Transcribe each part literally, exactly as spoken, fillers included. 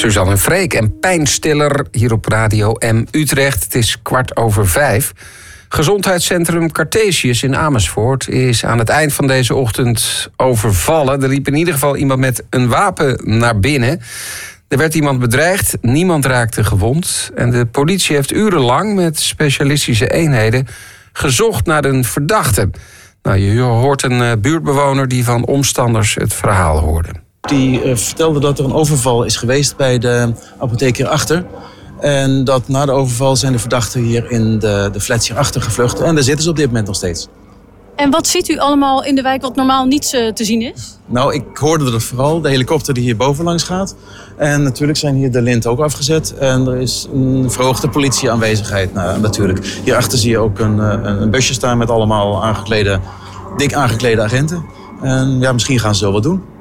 Suzanne Freek en pijnstiller hier op Radio M Utrecht. Het is kwart over vijf. Gezondheidscentrum Cartesius in Amersfoort is aan het eind van deze ochtend overvallen. Er liep in ieder geval iemand met een wapen naar binnen. Er werd iemand bedreigd, niemand raakte gewond. En de politie heeft urenlang met specialistische eenheden gezocht naar een verdachte. Nou, je hoort een buurtbewoner die van omstanders het verhaal hoorde. Die uh, vertelde dat er een overval is geweest bij de apotheek hierachter. En dat na de overval zijn de verdachten hier in de, de flats hierachter gevlucht. En daar zitten ze op dit moment nog steeds. En wat ziet u allemaal in de wijk wat normaal niet uh, te zien is? Nou, ik hoorde er vooral de helikopter die hier boven langs gaat. En natuurlijk zijn hier de linten ook afgezet. En er is een verhoogde politieaanwezigheid nou, natuurlijk. Hierachter zie je ook een, een busje staan met allemaal aangeklede, dik aangeklede agenten. En ja, misschien gaan ze zo wat doen.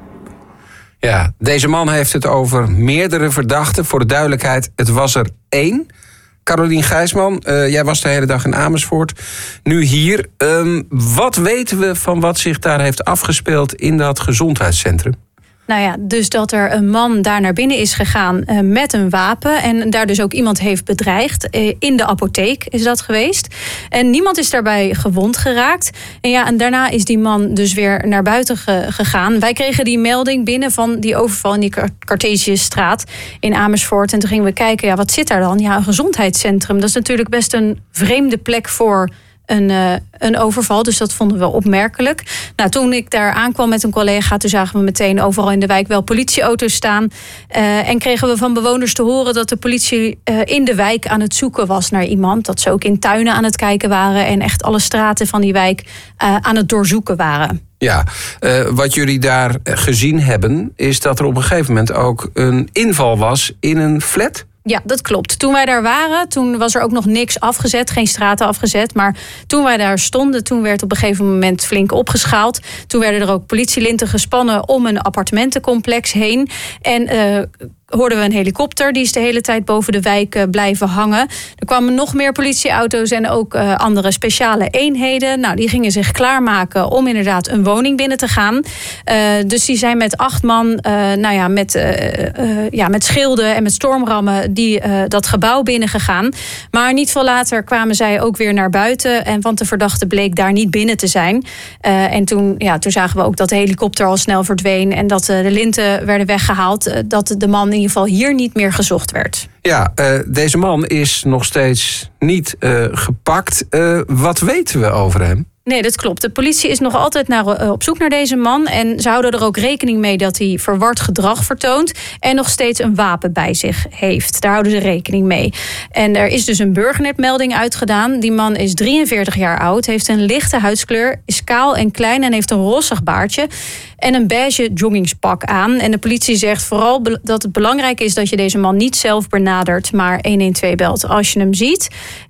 Ja, deze man heeft het over meerdere verdachten. Voor de duidelijkheid, het was er één. Carolien Gijsman, uh, jij was de hele dag in Amersfoort. Nu hier. Um, wat weten we van wat zich daar heeft afgespeeld in dat gezondheidscentrum? Nou ja, dus dat er een man daar naar binnen is gegaan uh, met een wapen. En daar dus ook iemand heeft bedreigd. Uh, in de apotheek is dat geweest. En niemand is daarbij gewond geraakt. En ja, en daarna is die man dus weer naar buiten ge- gegaan. Wij kregen die melding binnen van die overval in die Cartesiusstraat in Amersfoort. En toen gingen we kijken, ja, wat zit daar dan? Ja, een gezondheidscentrum. Dat is natuurlijk best een vreemde plek voor Een, uh, een overval, dus dat vonden we opmerkelijk. Nou, toen ik daar aankwam met een collega, toen zagen we meteen overal in de wijk wel politieauto's staan. Uh, en kregen we van bewoners te horen dat de politie uh, in de wijk aan het zoeken was naar iemand. Dat ze ook in tuinen aan het kijken waren en echt alle straten van die wijk uh, aan het doorzoeken waren. Ja, uh, wat jullie daar gezien hebben, is dat er op een gegeven moment ook een inval was in een flat? Ja, dat klopt. Toen wij daar waren, toen was er ook nog niks afgezet, geen straten afgezet. Maar toen wij daar stonden, toen werd op een gegeven moment flink opgeschaald. Toen werden er ook politielinten gespannen om een appartementencomplex heen. En uh, hoorden we een helikopter, die is de hele tijd boven de wijk uh, blijven hangen. Er kwamen nog meer politieauto's en ook uh, andere speciale eenheden. Nou, die gingen zich klaarmaken om inderdaad een woning binnen te gaan. Uh, dus die zijn met acht man, uh, nou ja, met, uh, uh, ja, met schilden en met stormrammen die uh, dat gebouw binnengegaan. Maar niet veel later kwamen zij ook weer naar buiten. En want de verdachte bleek daar niet binnen te zijn. Uh, en toen, ja, toen zagen we ook dat de helikopter al snel verdween en dat uh, de linten werden weggehaald. Uh, dat de man in ieder geval hier niet meer gezocht werd. Ja, uh, deze man is nog steeds niet uh, gepakt. Uh, wat weten we over hem? Nee, dat klopt. De politie is nog altijd naar, uh, op zoek naar deze man. En ze houden er ook rekening mee dat hij verward gedrag vertoont. En nog steeds een wapen bij zich heeft. Daar houden ze rekening mee. En er is dus een burgernetmelding uitgedaan. Die man is drieënveertig jaar oud. Heeft een lichte huidskleur. Is kaal en klein en heeft een rossig baardje. En een beige joggingspak aan. En de politie zegt vooral dat het belangrijk is dat je deze man niet zelf benadert, maar honderdtwaalf belt als je hem ziet.